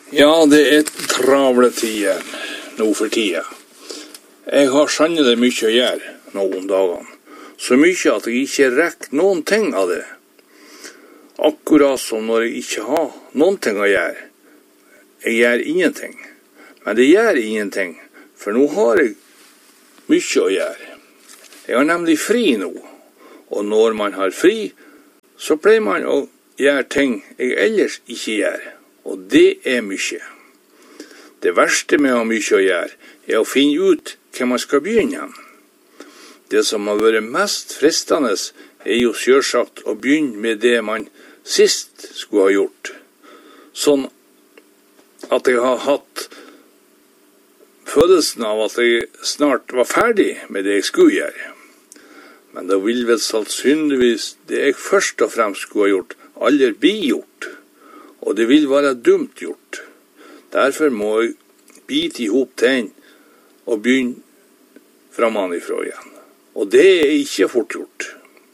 Ja, det travle tider nå for tida. Jeg har sannelig mye å gjøre nå om dagene. Så mye at jeg ikke rekker noen ting av det. Akkurat som når jeg ikke har noen ting å gjøre. Jeg gjør ingenting. Men det gjør ingenting, for nå har jeg mye å gjøre. Jeg har nemlig fri nå. Og når man har fri, så pleier man å gjøre ting jeg ellers ikke gjør. Og det er mye. Det verste med å ha mye å gjøre, er å finne ut hva man skal begynne. Det som har vært mest fristende, er jo selvsagt å begynne med det man sist skulle ha gjort. Sånn at jeg har hatt følelsen av at jeg snart var ferdig med det jeg skulle gjøre. Men det vil vel sannsynligvis det jeg først og fremst skulle ha gjort, aldri bli gjort. Og det vil være dumt gjort. Derfor må jeg bite i hop tegn og begynne framanifra igjen. Og det er ikke fort gjort.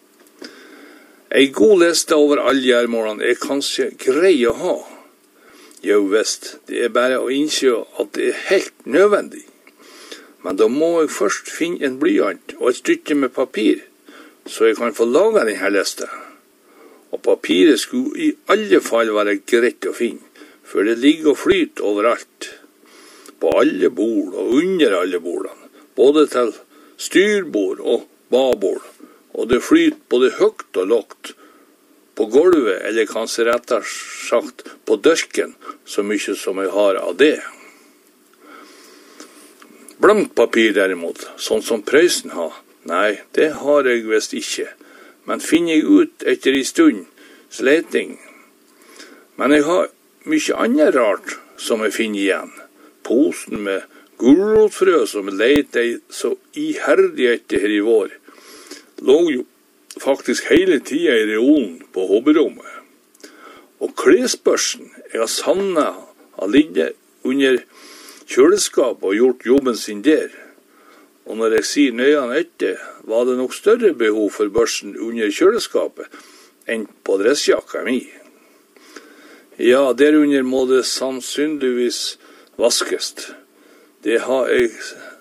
En god liste over alle gjøremålene er kanskje grei å ha. Jo visst, det er bare å innse at det er helt nødvendig. Men da må jeg først finne en blyant og et stykke med papir, så jeg kan få lage denne lista. Og papiret skulle i alle fall være greit å finne, for det ligger og flyter overalt. På alle bord og under alle bordene, både til styrbord og babord. Og det flyter både høyt og lågt, på gulvet, eller kanskje rettere sagt på dørken, så mye som jeg har av det. Blankt papir derimot, sånn som Prøysen har, nei, det har jeg visst ikke. Men finner jeg ut etter en stund sleting. Men jeg har mye annet rart som jeg finner igjen. Posen med gulrotfrø som jeg leter så iherdig etter her i vår, lå jo faktisk hele tida i reolen på hobberommet. Og klesbørsen jeg har savnet har ligget under kjøleskapet og gjort jobben sin der. Og når jeg sier nøyene etter, var det nok større behov for børsen under kjøleskapet enn på dressjakka mi. Ja, derunder må det sannsynligvis vaskes. Det har jeg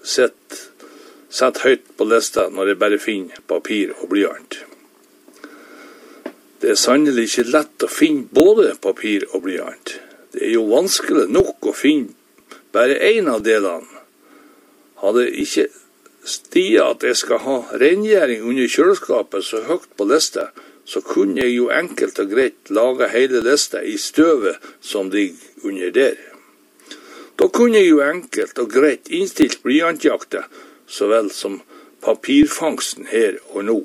sett høyt på lista når jeg bare finner papir og blyant. Det er sannelig ikke lett å finne både papir og blyant. Det er jo vanskelig nok å finne bare en av delene. Hadde ikke stiget at jeg skal ha rengjøring under kjøleskapet så høyt på lista, så kunne jeg jo enkelt og greit lage hele lista i støvet som ligger under der. Da kunne jeg jo enkelt og greit innstilt blyantjakta, så vel som papirfangsten her og nå.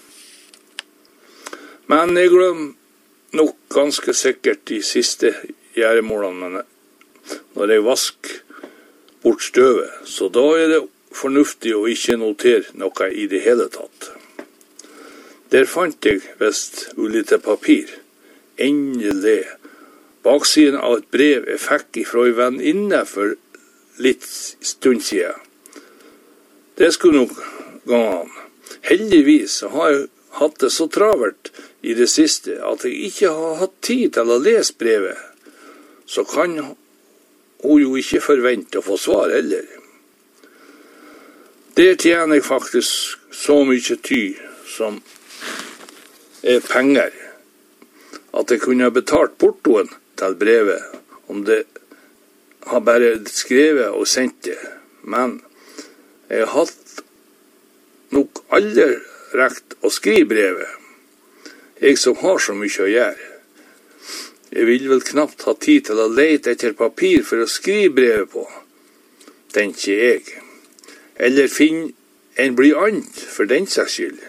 Men jeg glemmer nok ganske sikkert de siste gjøremålene når jeg vasker bort støvet, så da er det fornuftig å ikke notere noe i det hele tatt. Der fant jeg visst ulite papir. Endelig. Baksiden av et brev jeg fikk fra en venninne for litt stund siden. Det skulle nok gå an. Heldigvis har jeg hatt det så travelt i det siste at jeg ikke har hatt tid til å lese brevet. Så kan hun jo ikke forvente å få svar heller. Der tjener jeg faktisk så mye tid som er penger, at jeg kunne ha betalt portoen til brevet, om det har bare skrevet og sendt det. Men jeg har hatt nok aldri rekt å skrive brevet, jeg som har så mye å gjøre. Jeg vil vel knapt ha tid til å lete etter papir for å skrive brevet på, tenker jeg. Eller finne en blyant for den saks skyld.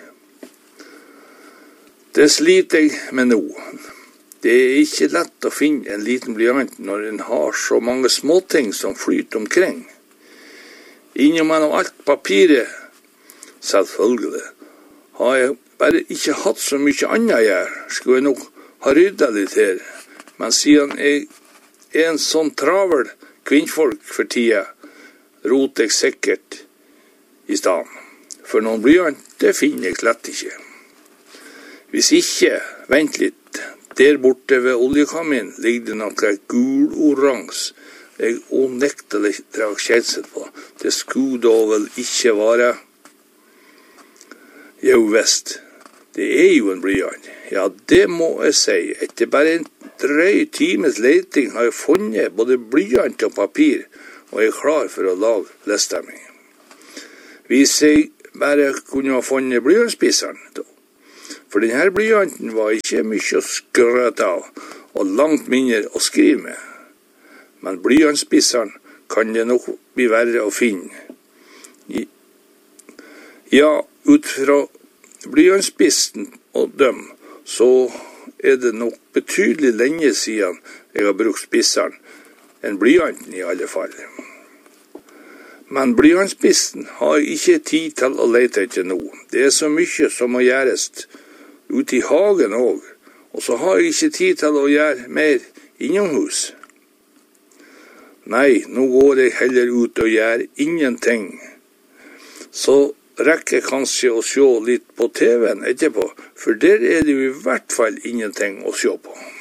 Det sliter jeg med nå. Det er ikke lett å finne en liten blyant når en har så mange småting som flyter omkring. Innom alt papiret, selvfølgelig, har jeg bare ikke hatt så mye annet å gjøre. Skulle jeg nok ha ryddet litt her. Men siden jeg er en sånn travel kvinnfolk for tida, roter jeg sikkert i stedet. For noen blyant, det finner jeg slett ikke. Hvis ikke, vent litt Der borte ved oljekaminen ligger det noe gul-orange jeg unektelig drar kjensel på. Det skulle da vel ikke være. Jo, vest. Det jo en blyant. Ja, det må jeg si. Etter bare en drøy times leting har jeg funnet både blyant og papir, og jeg klar for å lage lista mi. Hvis jeg bare kunne ha funnet blyantspisseren, da. For denne blyanten var ikke mye å skrøte av, og langt mindre å skrive med. Men blyantspisseren kan det nok bli verre å finne. Ja, ut fra blyantspissen og dem, så det nok betydelig lenge siden jeg har brukt spisseren, enn blyanten i alle fall. Men blyantspissen har ikke tid til å lete etter noe. Det så mye som må gjøres ute i hagen også, og så har jeg ikke tid til å gjøre mer innomhus. Nei, nå går jeg heller ut og gjør ingenting. Så rekker jeg kanskje å se litt på TV-en etterpå, for der det jo i hvert fall ingenting å se på.